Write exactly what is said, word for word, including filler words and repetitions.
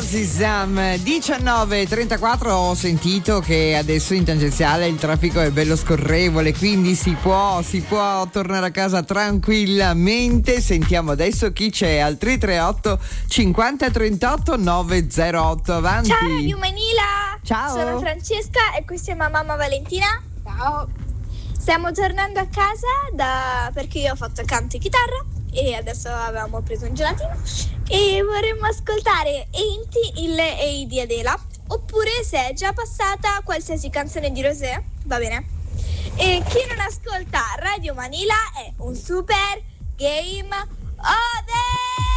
Azizam. diciannove e trentaquattro. Ho sentito che adesso in tangenziale il traffico è bello scorrevole, quindi si può si può tornare a casa tranquillamente. Sentiamo adesso chi c'è al tre tre otto cinquanta trentotto novecentotto. Avanti. Ciao Radio Manila. Ciao. Sono Francesca e questa è mia mamma Valentina. Ciao. Stiamo tornando a casa da perché io ho fatto canto e chitarra e adesso avevamo preso un gelatino e vorremmo ascoltare Enti, Il e I di Adela, oppure se è già passata qualsiasi canzone di Rosé, va bene. E chi non ascolta Radio Manila è un super game over.